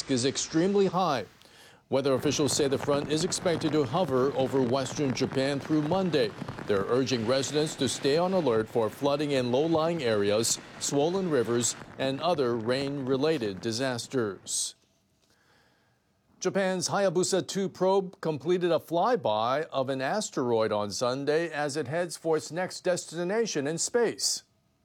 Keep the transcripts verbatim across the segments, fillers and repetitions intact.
risk is extremely high. Weather officials say the front is expected to hover over western Japan through Monday. They're urging residents to stay on alert for flooding in low-lying areas, swollen rivers, and other rain-related disasters. Japan's Hayabusa two probe completed a flyby of an asteroid on Sunday as it heads for its next destination in space.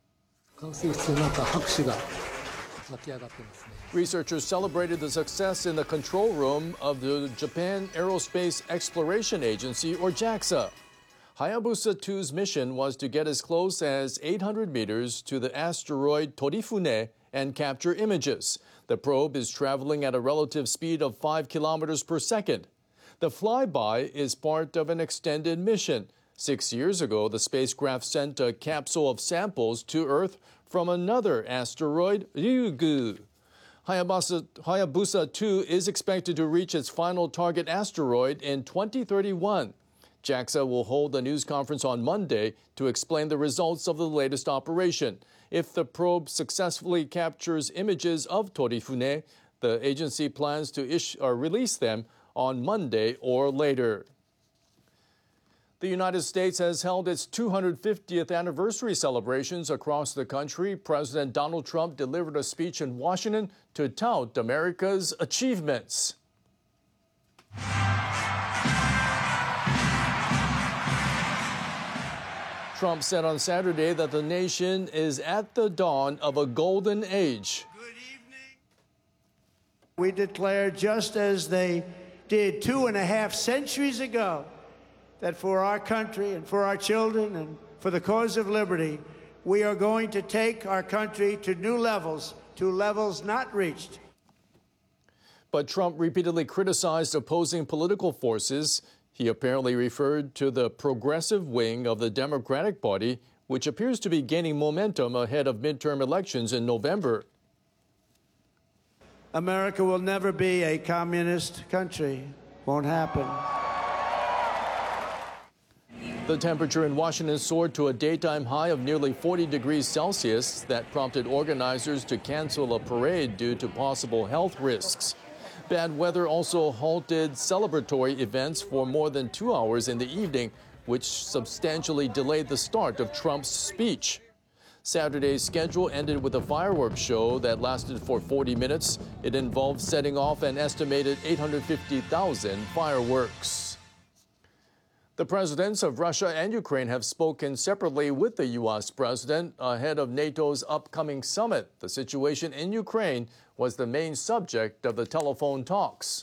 Researchers celebrated the success in the control room of the Japan Aerospace Exploration Agency, or JAXA. Hayabusa two's mission was to get as close as eight hundred meters to the asteroid Torifune and capture images. The probe is traveling at a relative speed of five kilometers per second. The flyby is part of an extended mission. Six years ago, the spacecraft sent a capsule of samples to Earth from another asteroid, Ryugu. Hayabusa, Hayabusa two is expected to reach its final target asteroid in twenty thirty-one. JAXA will hold a news conference on Monday to explain the results of the latest operation. If the probe successfully captures images of Torifune, the agency plans to issue or release them on Monday or later. The United States has held its two hundred fiftieth anniversary celebrations across the country. President Donald Trump delivered a speech in Washington to tout America's achievements. Trump said on Saturday that the nation is at the dawn of a golden age. Good evening. We declare, just as they did two and a half centuries ago, that for our country and for our children and for the cause of liberty, we are going to take our country to new levels, to levels not reached. But Trump repeatedly criticized opposing political forces. He apparently referred to the progressive wing of the Democratic Party, which appears to be gaining momentum ahead of midterm elections in November. America will never be a communist country. Won't happen. The temperature in Washington soared to a daytime high of nearly forty degrees Celsius. That prompted organizers to cancel a parade due to possible health risks. Bad weather also halted celebratory events for more than two hours in the evening, which substantially delayed the start of Trump's speech. Saturday's schedule ended with a fireworks show that lasted for forty minutes. It involved setting off an estimated eight hundred fifty thousand fireworks. The presidents of Russia and Ukraine have spoken separately with the U S president ahead of NATO's upcoming summit. The situation in Ukraine was the main subject of the telephone talks.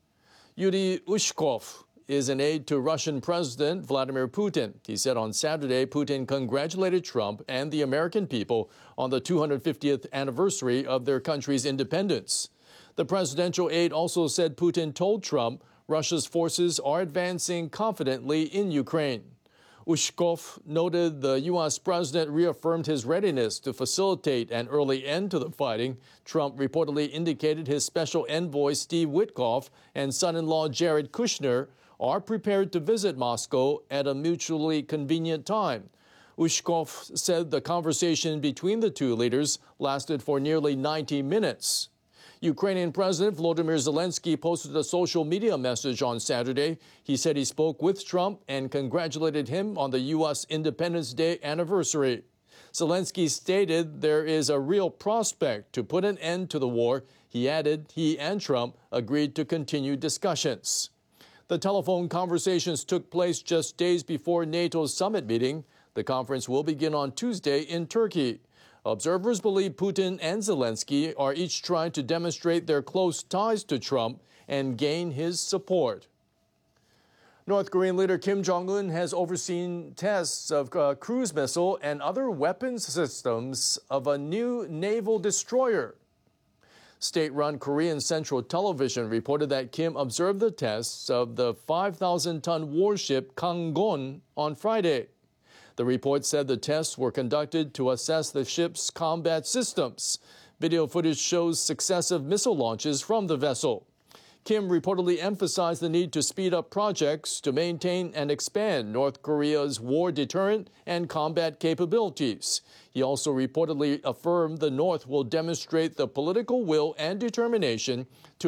Yuri Ushkov is an aide to Russian President Vladimir Putin. He said on Saturday Putin congratulated Trump and the American people on the two hundred fiftieth anniversary of their country's independence. The presidential aide also said Putin told Trump Russia's forces are advancing confidently in Ukraine. Ushkov noted the U S president reaffirmed his readiness to facilitate an early end to the fighting. Trump reportedly indicated his special envoy Steve Witkoff and son-in-law Jared Kushner are prepared to visit Moscow at a mutually convenient time. Ushkov said the conversation between the two leaders lasted for nearly ninety minutes. Ukrainian President Volodymyr Zelensky posted a social media message on Saturday. He said he spoke with Trump and congratulated him on the U S Independence Day anniversary. Zelensky stated there is a real prospect to put an end to the war. He added he and Trump agreed to continue discussions. The telephone conversations took place just days before NATO's summit meeting. The conference will begin on Tuesday in Turkey. Observers believe Putin and Zelensky are each trying to demonstrate their close ties to Trump and gain his support. North Korean leader Kim Jong-un has overseen tests of a cruise missile and other weapons systems of a new naval destroyer. State-run Korean Central Television reported that Kim observed the tests of the five thousand ton warship Kanggon on Friday. The report said the tests were conducted to assess the ship's combat systems. Video footage shows successive missile launches from the vessel. Kim reportedly emphasized the need to speed up projects to maintain and expand North Korea's war deterrent and combat capabilities. He also reportedly affirmed the North will demonstrate the political will and determination to